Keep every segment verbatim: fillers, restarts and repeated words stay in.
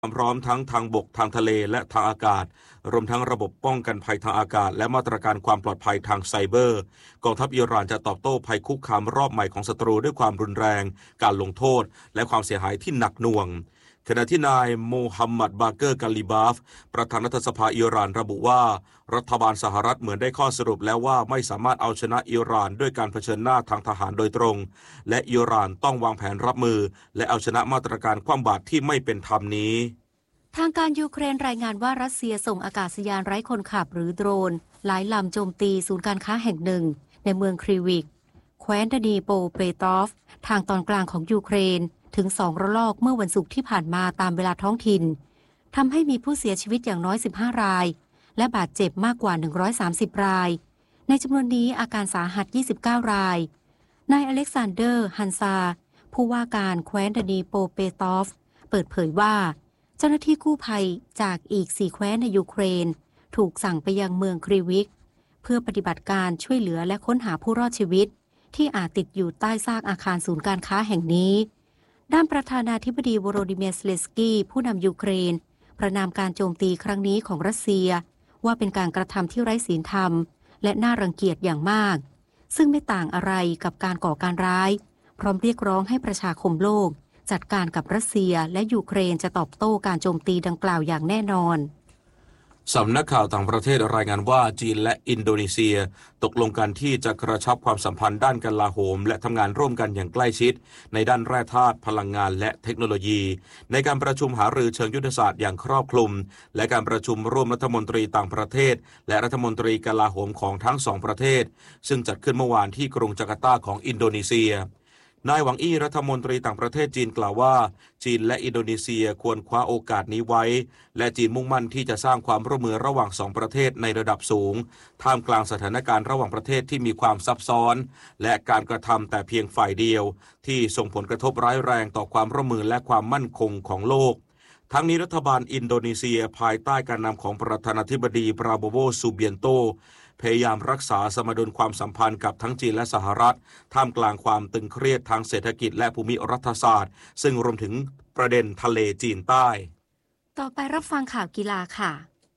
ความพร้อมทั้งทางบกทางทะเลและทางอากาศรวมทั้งระบบป้องกันภัยทางอากาศและมาตรการความปลอดภัยทางไซเบอร์กองทัพอิหร่านจะตอบโต้ภัยคุกคามรอบใหม่ของศัตรูด้วยความรุนแรงการลงโทษและความเสียหายที่หนักหน่วงขณะที่นายโมฮัมหมัดบาเกอร์กาลิบาฟประธานรัฐสภาอิหร่านระบุว่ารัฐบาลสหรัฐเหมือนได้ข้อสรุปแล้วว่าไม่สามารถเอาชนะอิหร่านด้วยการเผชิญหน้าทางทหารโดยตรงและอิหร่านต้องวางแผนรับมือและเอาชนะมาตรการคว่ำบาตรที่ไม่เป็นธรรมนี้ทางการยูเครนรายงานว่ารัสเซียส่งอากาศยานไร้คนขับหรือโดรนหลายลำโจมตีศูนย์การค้าแห่งหนึ่งในเมืองครีวิกแคว้นดานีโปเปตอฟทางตอนกลางของยูเครนถึงสองระลอกเมื่อวันศุกร์ที่ผ่านมาตามเวลาท้องถิ่นทำให้มีผู้เสียชีวิตอย่างน้อยสิบห้ารายและบาดเจ็บมากกว่าหนึ่งร้อยสามสิบรายในจำนวนนี้อาการสาหัสยี่สิบเก้ารายนายอเล็กซานเดอร์ฮันซาผู้ว่าการแคว้นดานีโปเปตอฟเปิดเผยว่าเจ้าหน้าที่กู้ภัยจากอีกสี่แคว้นในยูเครนถูกสั่งไปยังเมืองครีวิกเพื่อปฏิบัติการช่วยเหลือและค้นหาผู้รอดชีวิตที่อาจติดอยู่ใต้ซากอาคารศูนย์การค้าแห่งนี้ด้านประธานาธิบดีโวโรดิเมียร์ เซเลนสกี้ผู้นำยูเครนประณามการโจมตีครั้งนี้ของรัสเซียว่าเป็นการกระทำที่ไร้ศีลธรรมและน่ารังเกียจอย่างมากซึ่งไม่ต่างอะไรกับการก่อการร้ายพร้อมเรียกร้องให้ประชาคมโลกจัดการกับรัสเซียและยูเครนจะตอบโต้การโจมตีดังกล่าวอย่างแน่นอนสำนักข่าวต่างประเทศรายงานว่าจีนและอินโดนีเซียตกลงกันที่จะกระชับความสัมพันธ์ด้านกลาโหมและทำงานร่วมกันอย่างใกล้ชิดในด้านแร่ธาตุพลังงานและเทคโนโลยีในการประชุมหารือเชิงยุทธศาสตร์อย่างครอบคลุมและการประชุมร่วมรัฐมนตรีต่างประเทศและรัฐมนตรีกลาโหมของทั้งสองประเทศซึ่งจัดขึ้นเมื่อวานที่กรุงจาการ์ตาของอินโดนีเซียนายหวังอี้รัฐมนตรีต่างประเทศจีนกล่าวว่าจีนและอินโดนีเซียควรคว้าโอกาสนี้ไว้และจีนมุ่งมั่นที่จะสร้างความร่วมมือระหว่างสองประเทศในระดับสูงท่ามกลางสถานการณ์ระหว่างประเทศที่มีความซับซ้อนและการกระทำแต่เพียงฝ่ายเดียวที่ส่งผลกระทบร้ายแรงต่อความร่วมมือและความมั่นคงของโลกทั้งนี้รัฐบาลอินโดนีเซียภายใต้การนำของประธานาธิบดีปราโบโว ซูเบียนโตพยายามรักษาสมดุลความสัมพันธ์กับทั้งจีนและสหรัฐท่ามกลางความตึงเครียดทางเศรษฐกิจและภูมิรัฐศาสตร์ซึ่งรวมถึงประเด็นทะเลจีนใต้ต่อไปรับฟังข่าวกีฬาค่ะ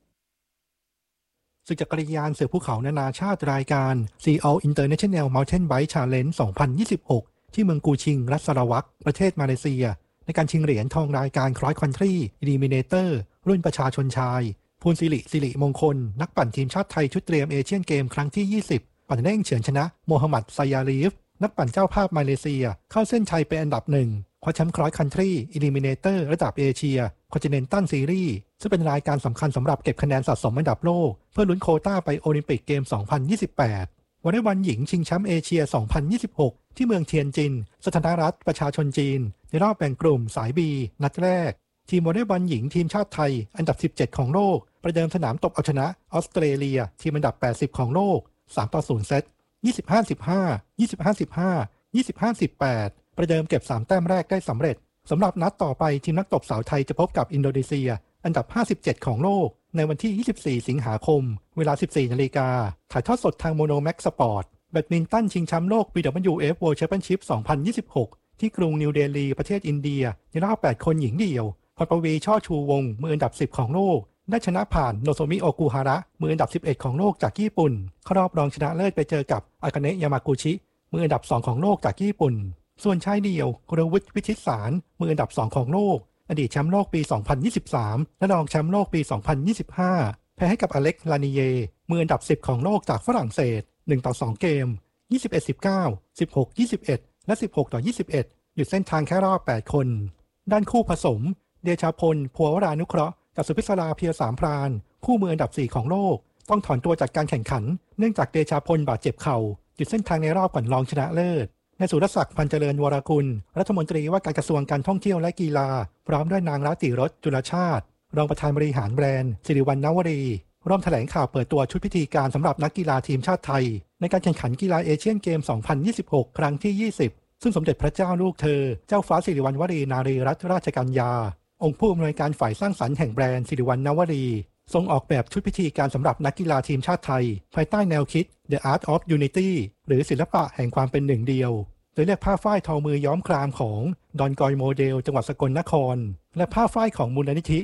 ศึกจักรยานเสือภูเขานานาชาติรายการ ซี โอ International Mountain Bike Challenge สองพันยี่สิบหกที่เมืองกูชิงรัฐสราวักประเทศมาเลเซียในการชิงเหรียญทองรายการ Cross Country Eliminator รุ่นประชาชนชายภูลศิริสิริมงคลนักปั่นทีมชาติไทยชุดเตรียมเอเชียนเกมครั้งที่ยี่สิบปั่นเร่งเฉือนชนะโมฮัมหมัด ไซยารีฟนักปั่นเจ้าภาพมาเลเซียเข้าเส้นชัยเป็นอันดับหนึ่งคว้าแชมป์ Cross Country Eliminator ระดับเอเชีย Continental Series ซึ่งเป็นรายการสำคัญสำหรับเก็บคะแนนสะสมอันดับโลกเพื่อลุ้นโควต้าไปโอลิมปิกเกม สองพันยี่สิบแปด วอลเลย์บอลหญิงชิงแชมป์เอเชีย สองพันยี่สิบหก ที่เมืองเทียนจินสาธารณรัฐประชาชนจีนในรอบแบ่งกลุ่มสาย B นัดแรกทีมวอลเลย์บอลหญิงทีมชาติไทยอันดับสิบเจ็ดของโลกประเดิมสนามตบเอาชนะออสเตรเลียทีมอันดับแปดสิบของโลกสามต่อศูนย์เซต ยี่สิบห้า สิบห้า ยี่สิบห้า สิบห้า ยี่สิบห้า สิบแปด ประเดิมเก็บสามแต้มแรกได้สำเร็จสำหรับนัดต่อไปทีมนักตบสาวไทยจะพบกับอินโดนีเซียอันดับห้าสิบเจ็ดของโลกในวันที่ยี่สิบสี่สิงหาคมเวลา สิบสี่นาฬิกาถ่ายทอดสดทางโมโนแม็กสปอร์ตแบดมินตันชิงแชมป์โลก บี ดับเบิลยู เอฟ World Championship สองพันยี่สิบหกที่กรุงนิวเดลีประเทศอินเดียในรอบแปดคนหญิงเดี่ยวพรปวีช่อชูวงศ์มืออันดับสิบของโลกได้ชนะผ่านโนโซมิโอกุฮาระมืออันดับสิบเอ็ดของโลกจากญี่ปุ่นเข้ารอบรองชนะเลิศไปเจอกับอากาเนะยามากุชิมืออันดับสองของโลกจากญี่ปุ่นส่วนชายเดี่ยวกรวุฒิวิชิตสารมืออันดับสองของโลกอดีตแชมป์โลกปีสองพันยี่สิบสามและรองแชมป์โลกปีสองพันยี่สิบห้าแพ้ให้กับอเล็กลานีเยมืออันดับสิบของโลกจากฝรั่งเศสหนึ่งต่อสองเกมยี่สิบเอ็ด สิบเก้า สิบหก ยี่สิบเอ็ดและสิบหกต่อยี่สิบเอ็ดหยุดเส้นทางแค่รอบแปดคนด้านคู่ผสมเดชาพลภัววรานุเคราะห์กับสุพิศราเพียรสามพรานคู่มืออันดับสี่ของโลกต้องถอนตัวจากการแข่งขันเนื่องจากเดชาพลบาดเจ็บเข่าหยุดเส้นทางในรอบก่อนรองชนะเลิศนายสุรศักดิ์พันเจริญวรกุลรัฐมนตรีว่าการกระทรวงการท่องเที่ยวและกีฬาพร้อมด้วยนางรัตติรสจุลชาติรองประธานบริหารแบรนด์สิริวัลย์นวรีร่วมแถลงข่าวเปิดตัวชุดพิธีการสำหรับนักกีฬาทีมชาติไทยในการแข่งขันกีฬาเอเชียนเกม สองพันยี่สิบหก ครั้งที่ยี่สิบซึ่งสมเด็จพระเจ้าลูกเธอเจ้าฟ้าสิริวัลย์วรีนารีรัตนราชกัญญาองค์ผู้อำนวยการฝ่ายสร้างสรรค์แห่งแบรนด์สิริวัลย์นวรีทรงออกแบบชุดพิธีการสำหรับนักกีฬาทีมชาติไทยภายใต้แนวคิด The Art of Unity หรือศิลปะแห่งความเป็นหนึ่งเดียวโดยเลือกผ้าฝ้ายทอมือย้อมครามของดอนกอยโมเดลจังหวัดสกลนครและผ้าฝ้ายของมูลนิธิ